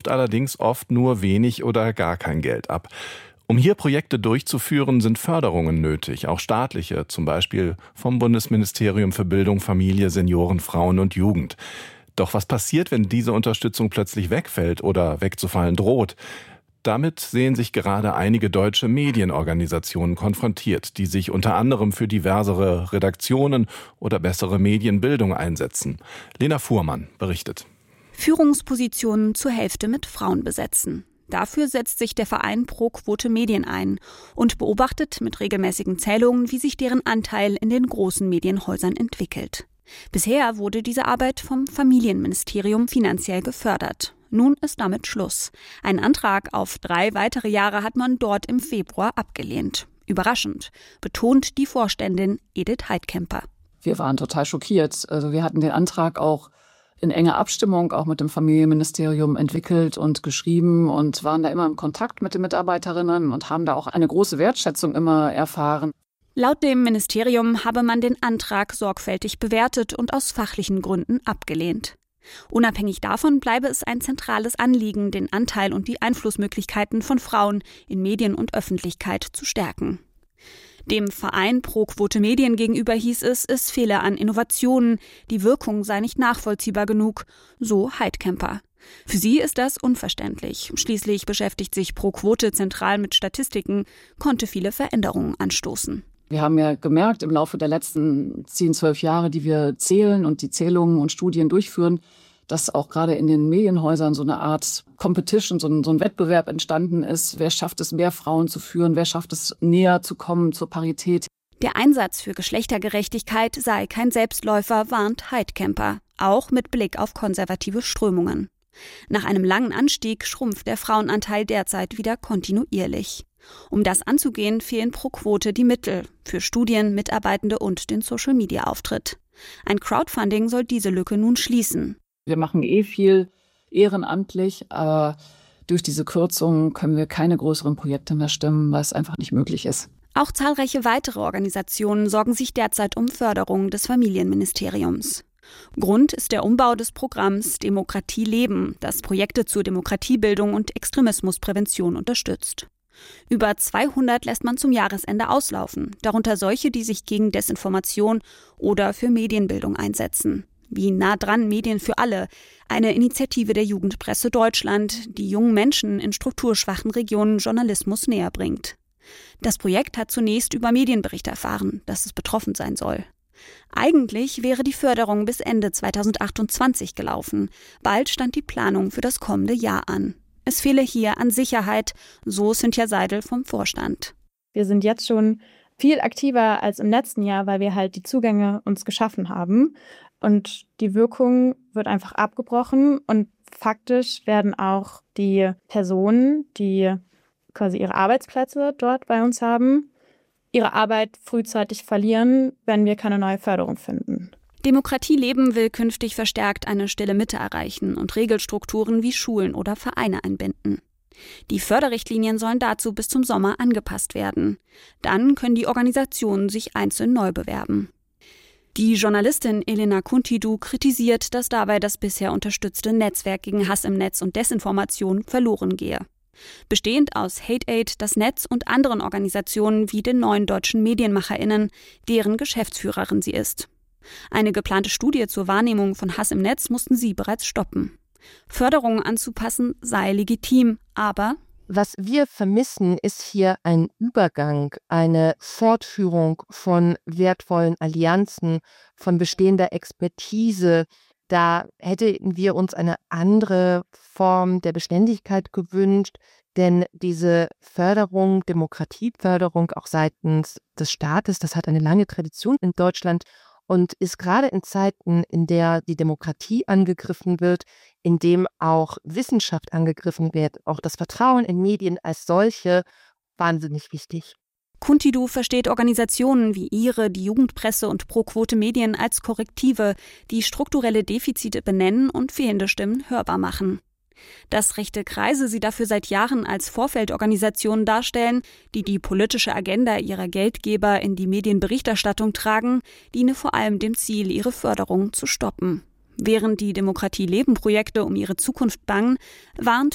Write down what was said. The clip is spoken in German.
wirft allerdings oft nur wenig oder gar kein Geld ab. Um hier Projekte durchzuführen, sind Förderungen nötig, auch staatliche, zum Beispiel vom Bundesministerium für Bildung, Familie, Senioren, Frauen und Jugend. Doch was passiert, wenn diese Unterstützung plötzlich wegfällt oder wegzufallen droht? Damit sehen sich gerade einige deutsche Medienorganisationen konfrontiert, die sich unter anderem für diversere Redaktionen oder bessere Medienbildung einsetzen. Lena Fuhrmann berichtet. Führungspositionen zur Hälfte mit Frauen besetzen. Dafür setzt sich der Verein Pro Quote Medien ein und beobachtet mit regelmäßigen Zählungen, wie sich deren Anteil in den großen Medienhäusern entwickelt. Bisher wurde diese Arbeit vom Familienministerium finanziell gefördert. Nun ist damit Schluss. Ein Antrag auf 3 weitere Jahre hat man dort im Februar abgelehnt. Überraschend, betont die Vorständin Edith Heidkemper. Wir waren total schockiert. Also wir hatten den Antrag auch in enger Abstimmung auch mit dem Familienministerium entwickelt und geschrieben und waren da immer im Kontakt mit den Mitarbeiterinnen und haben da auch eine große Wertschätzung immer erfahren. Laut dem Ministerium habe man den Antrag sorgfältig bewertet und aus fachlichen Gründen abgelehnt. Unabhängig davon bleibe es ein zentrales Anliegen, den Anteil und die Einflussmöglichkeiten von Frauen in Medien und Öffentlichkeit zu stärken. Dem Verein Pro Quote Medien gegenüber hieß es fehle an Innovationen, die Wirkung sei nicht nachvollziehbar genug, so Heidkemper. Für sie ist das unverständlich. Schließlich beschäftigt sich Pro Quote zentral mit Statistiken, konnte viele Veränderungen anstoßen. Wir haben ja gemerkt im Laufe der letzten 10, 12 Jahre, die wir zählen und die Zählungen und Studien durchführen, dass auch gerade in den Medienhäusern so eine Art Competition, so ein Wettbewerb entstanden ist. Wer schafft es, mehr Frauen zu führen? Wer schafft es, näher zu kommen zur Parität? Der Einsatz für Geschlechtergerechtigkeit sei kein Selbstläufer, warnt Heidkemper, auch mit Blick auf konservative Strömungen. Nach einem langen Anstieg schrumpft der Frauenanteil derzeit wieder kontinuierlich. Um das anzugehen, fehlen pro Quote die Mittel für Studien, Mitarbeitende und den Social-Media-Auftritt. Ein Crowdfunding soll diese Lücke nun schließen. Wir machen viel ehrenamtlich, aber durch diese Kürzungen können wir keine größeren Projekte mehr stemmen, weil es einfach nicht möglich ist. Auch zahlreiche weitere Organisationen sorgen sich derzeit um Förderung des Familienministeriums. Grund ist der Umbau des Programms Demokratie leben, das Projekte zur Demokratiebildung und Extremismusprävention unterstützt. Über 200 lässt man zum Jahresende auslaufen, darunter solche, die sich gegen Desinformation oder für Medienbildung einsetzen. Wie nah dran Medien für alle, eine Initiative der Jugendpresse Deutschland, die jungen Menschen in strukturschwachen Regionen Journalismus näher bringt. Das Projekt hat zunächst über Medienberichte erfahren, dass es betroffen sein soll. Eigentlich wäre die Förderung bis Ende 2028 gelaufen. Bald stand die Planung für das kommende Jahr an. Es fehle hier an Sicherheit, so Cynthia Seidel vom Vorstand. Wir sind jetzt schon viel aktiver als im letzten Jahr, weil wir halt die Zugänge uns geschaffen haben. Und die Wirkung wird einfach abgebrochen und faktisch werden auch die Personen, die quasi ihre Arbeitsplätze dort bei uns haben, ihre Arbeit frühzeitig verlieren, wenn wir keine neue Förderung finden. Demokratie leben will künftig verstärkt eine stille Mitte erreichen und Regelstrukturen wie Schulen oder Vereine einbinden. Die Förderrichtlinien sollen dazu bis zum Sommer angepasst werden. Dann können die Organisationen sich einzeln neu bewerben. Die Journalistin Elena Kuntidu kritisiert, dass dabei das bisher unterstützte Netzwerk gegen Hass im Netz und Desinformation verloren gehe. Bestehend aus Hate Aid, das Netz und anderen Organisationen wie den Neuen Deutschen MedienmacherInnen, deren Geschäftsführerin sie ist. Eine geplante Studie zur Wahrnehmung von Hass im Netz mussten sie bereits stoppen. Förderungen anzupassen sei legitim, aber was wir vermissen, ist hier ein Übergang, eine Fortführung von wertvollen Allianzen, von bestehender Expertise. Da hätten wir uns eine andere Form der Beständigkeit gewünscht, denn diese Förderung, Demokratieförderung auch seitens des Staates, das hat eine lange Tradition in Deutschland und ist gerade in Zeiten, in der die Demokratie angegriffen wird, in dem auch Wissenschaft angegriffen wird, auch das Vertrauen in Medien als solche, wahnsinnig wichtig. Kuntidu versteht Organisationen wie ihre, die Jugendpresse und Pro Quote Medien als Korrektive, die strukturelle Defizite benennen und fehlende Stimmen hörbar machen. Dass rechte Kreise sie dafür seit Jahren als Vorfeldorganisationen darstellen, die die politische Agenda ihrer Geldgeber in die Medienberichterstattung tragen, diene vor allem dem Ziel, ihre Förderung zu stoppen. Während die Demokratie-Leben-Projekte um ihre Zukunft bangen, warnt